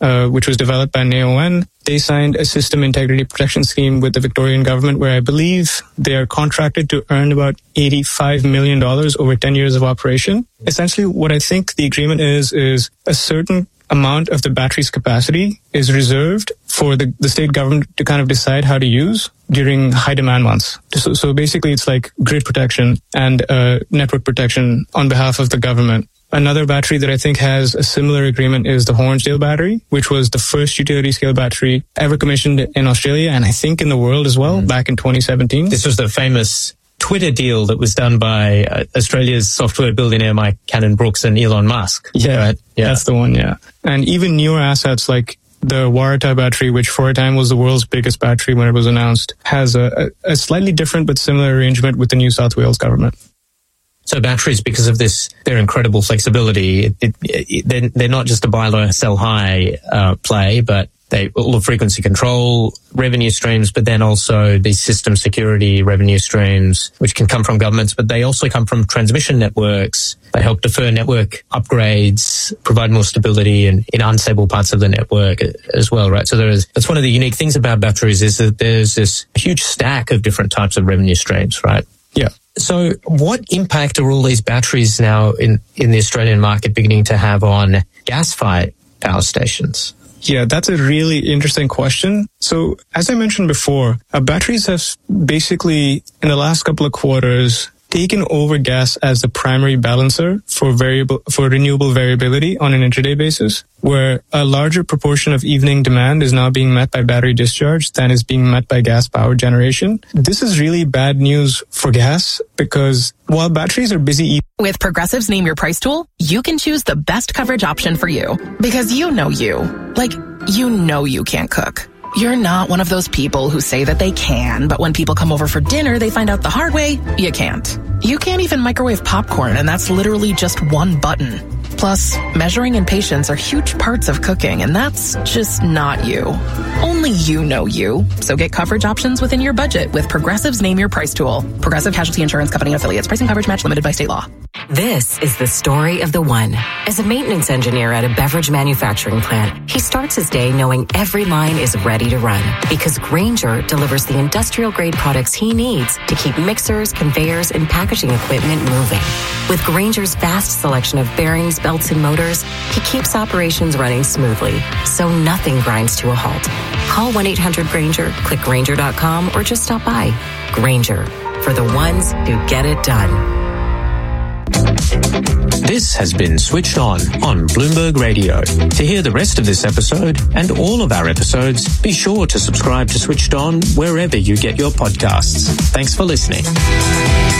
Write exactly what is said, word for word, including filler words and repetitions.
uh, which was developed by N A O N. They signed a system integrity protection scheme with the Victorian government where I believe they are contracted to earn about eighty-five million dollars over ten years of operation. Essentially, what I think the agreement is, is a certain amount of the battery's capacity is reserved for the, the state government to kind of decide how to use during high demand months. So, so basically, it's like grid protection and uh, network protection on behalf of the government. Another battery that I think has a similar agreement is the Hornsdale battery, which was the first utility-scale battery ever commissioned in Australia and I think in the world as well, mm. back in twenty seventeen. This was the famous Twitter deal that was done by uh, Australia's software billionaire Mike Cannon-Brookes and Elon Musk. Yeah, right? yeah, that's the one, yeah. And even newer assets like the Waratah battery, which for a time was the world's biggest battery when it was announced, has a, a, a slightly different but similar arrangement with the New South Wales government. So batteries, because of this, their incredible flexibility, it, it, it, they're, they're not just a buy low, sell high uh, play, but they all the frequency control revenue streams, but then also these system security revenue streams, which can come from governments, but they also come from transmission networks. They help defer network upgrades, provide more stability in, in unstable parts of the network as well, right? So there is, that's one of the unique things about batteries is that there's this huge stack of different types of revenue streams, right? Yeah. So what impact are all these batteries now in, in the Australian market beginning to have on gas-fired power stations? Yeah, that's a really interesting question. So, as I mentioned before, uh, batteries have basically, in the last couple of quarters, taken over gas as the primary balancer for variable, for renewable variability on an intraday basis, where a larger proportion of evening demand is now being met by battery discharge than is being met by gas power generation. This is really bad news for gas because while batteries are busy e- With Progressive's Name Your Price tool, you can choose the best coverage option for you. Because you know you. Like, you know you can't cook. You're not one of those people who say that they can, but when people come over for dinner, they find out the hard way, you can't. You can't even microwave popcorn, and that's literally just one button. Plus, measuring and patience are huge parts of cooking, and that's just not you. Only you know you. So get coverage options within your budget with Progressive's Name Your Price tool. Progressive Casualty Insurance Company and affiliates. Pricing coverage match limited by state law. This is the story of the one. As a maintenance engineer at a beverage manufacturing plant, he starts his day knowing every line is ready to run because Grainger delivers the industrial-grade products he needs to keep mixers, conveyors, and packaging equipment moving. With Grainger's vast selection of bearings, belts, and motors, he keeps operations running smoothly, so nothing grinds to a halt. Call one eight hundred Grainger, click Grainger dot com, or just stop by. Grainger, for the ones who get it done. This has been Switched On on Bloomberg Radio. To hear the rest of this episode and all of our episodes, be sure to subscribe to Switched On wherever you get your podcasts. Thanks for listening.